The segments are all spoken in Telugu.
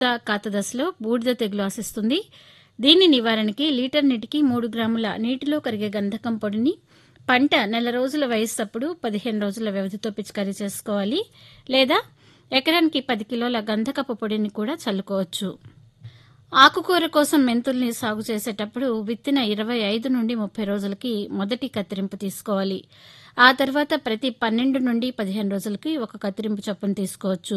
కాత దశలో బూడిద తెగులు ఆశిస్తుంది. దీని నివారణకి లీటర్ నీటికి 3 గ్రాముల నీటిలో కరిగే గంధకం పొడిని పంట నెల రోజుల వయస్సప్పుడు 15 రోజుల వ్యవధితో పిచికారీ చేసుకోవాలి. లేదా ఎకరానికి 10 కిలోల గంధకపు పొడిని కూడా చల్లుకోవచ్చు. ఆకుకూర కోసం మెంతుల్ని సాగు చేసేటప్పుడు విత్తిన 25 నుండి 30 రోజులకి మొదటి కత్తిరింపు తీసుకోవాలి. ఆ తర్వాత ప్రతి 12 నుండి 15 రోజులకి ఒక కత్తిరింపు చొప్పున తీసుకోవచ్చు.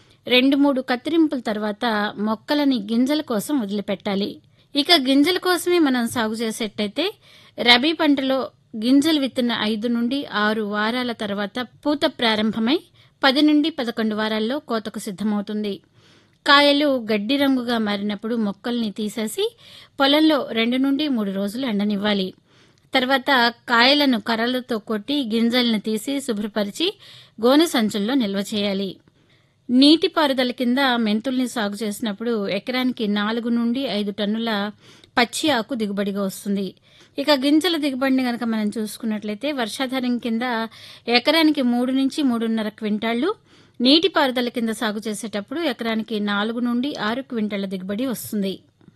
2-3 కత్తిరింపుల తర్వాత మొక్కలని గింజల కోసం వదిలిపెట్టాలి. ఇక గింజల కోసమే మనం సాగు చేసేటైతే రబీ పంటలో గింజలు విత్తిన 5 నుండి 6 వారాల తర్వాత పూత ప్రారంభమై 10 నుండి 11 వారాల్లో కోతకు సిద్ధమవుతుంది. కాయలు గడ్డి రంగుగా మారినప్పుడు మొక్కల్ని తీసేసి పొలంలో 2 నుండి 3 రోజులు ఎండనివ్వాలి. తర్వాత కాయలను కర్రలతో కొట్టి గింజలను తీసి శుభ్రపరిచి గోనె సంచుల్లో నిల్వ చేయాలి. నీటిపారుదల కింద మెంతుల్ని సాగు చేసినప్పుడు ఎకరానికి 4 నుండి 5 టన్నుల పచ్చి ఆకు దిగుబడిగా వస్తుంది. ఇక గింజల దిగుబడిని గనక మనం చూసుకున్నట్లయితే వర్షాధారం కింద ఎకరానికి 3 నుంచి 3.5 క్వింటాళ్లు, నీటిపారుదల కింద సాగు చేసేటప్పుడు ఎకరానికి 4 నుండి 6 క్వింటాళ్ల దిగుబడి వస్తుంది.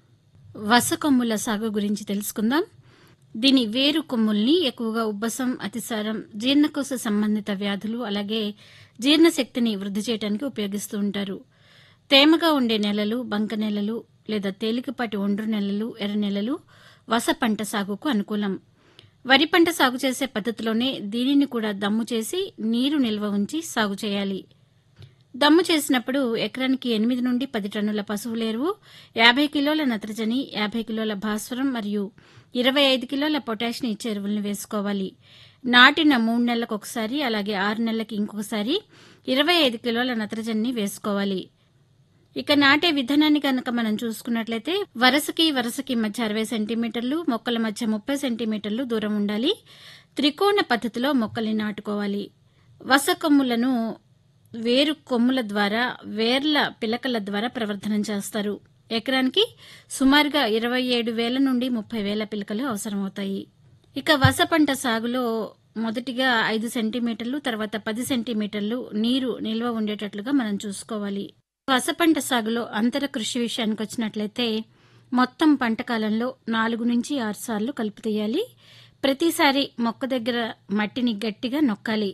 వసకొమ్ముల సాగు గురించి తెలుసుకుందాం. దీని వేరు కొమ్ముల్ని ఎక్కువగా ఉబ్బసం, అతిసారం, జీర్ణకోశ సంబంధిత వ్యాధులు అలాగే జీర్ణశక్తిని వృద్ధి చేయడానికి ఉపయోగిస్తూ ఉంటారు. తేమగా ఉండే నెలలు, బంక నెలలు లేదా తేలికపాటి ఒండ్రు నెలలు, ఎర్ర నెలలు వస పంట సాగుకు అనుకూలం. వరి పంట సాగు చేసే పద్ధతిలోనే దీనిని కూడా దమ్ము చేసి నీరు నిల్వ ఉంచి సాగు చేయాలి. దమ్ము చేసినప్పుడు ఎకరానికి 8 నుండి 10 టన్నుల పశువుల ఎరువు, 50 కిలోల నత్రజని, 50 కిలోల భాస్వరం మరియు 25 కిలోల పొటాషియం ఇచ్చే ఎరువులను వేసుకోవాలి. నాటిన 3 నెలలకు ఒకసారి అలాగే 6 నెలలకి ఇంకొకసారి 25 కిలోల నత్రజనిని వేసుకోవాలి. ఇక నాటే విధానాన్ని కనుక మనం చూసుకున్నట్లయితే వరసకి మధ్య 60 సెంటీమీటర్లు, మొక్కల మధ్య 30 సెంటీమీటర్లు దూరం ఉండాలి. త్రికోణ పద్ధతిలో మొక్కల్ని నాటుకోవాలి. వస కొమ్ములను వేరు కొమ్ముల ద్వారా, వేర్ల పిలకల ద్వారా ప్రవర్ధనం చేస్తారు. ఎకరానికి సుమారుగా 27,000 నుండి 30,000 పిలకలు అవసరమవుతాయి. ఇక వస పంట సాగులో మొదటిగా 5 సెంటీమీటర్లు, తర్వాత 10 సెంటీమీటర్లు నీరు నిల్వ ఉండేటట్లుగా మనం చూసుకోవాలి. వస పంట సాగులో అంతర కృషి విషయానికి వచ్చినట్లయితే మొత్తం పంట కాలంలో 4 నుంచి 6 సార్లు కలుపు తీయాలి. ప్రతిసారి మొక్క దగ్గర మట్టిని గట్టిగా నొక్కాలి.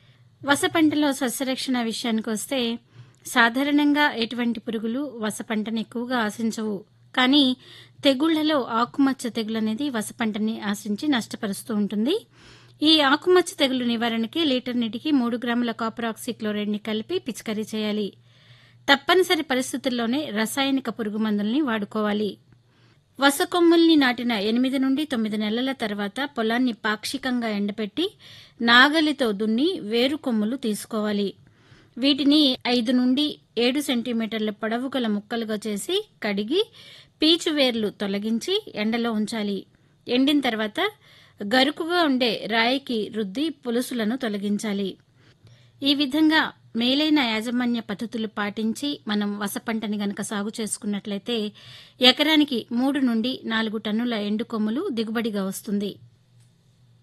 వస పంటలో సస్యరక్షణ విషయానికి వస్తే సాధారణంగా ఎటువంటి పురుగులు వస పంటను ఎక్కువగా ఆశించవు. కానీ తెగుళ్లలో ఆకుమచ్చ తెగులు అనేది వస పంటని ఆశించి నష్టపరుస్తూ ఉంటుంది. ఈ ఆకుమచ్చ తెగులు నివారణకి లీటర్ నీటికి 3 గ్రాముల కాపర్ ఆక్సీక్లోరైడ్ని కలిపి పిచికారీ చేయాలి. తప్పనిసరి పరిస్థితుల్లోనే రసాయనిక పురుగు మందుల్ని వాడుకోవాలి. వస కొమ్ముల్ని నాటిన 8 నుండి 9 నెలల తర్వాత పొలాన్ని పాక్షికంగా ఎండపెట్టి నాగలితో దున్ని వేరు కొమ్ములు తీసుకోవాలి. వీటిని 5 నుండి 7 సెంటీమీటర్ల పొడవు గల ముక్కలుగా చేసి కడిగి పీచు వేర్లు తొలగించి ఎండలో ఉంచాలి. ఎండిన తర్వాత గరుకుగా ఉండే రాయికి రుద్ది పులుసులను తొలగించాలి. ఈ విధంగా మేలైన యాజమాన్య పద్ధతులు పాటించి మనం వస పంటని గనక సాగు చేసుకున్నట్లయితే ఎకరానికి 3 నుండి 4 టన్నుల ఎండు కొమ్ములు దిగుబడిగా వస్తుంది.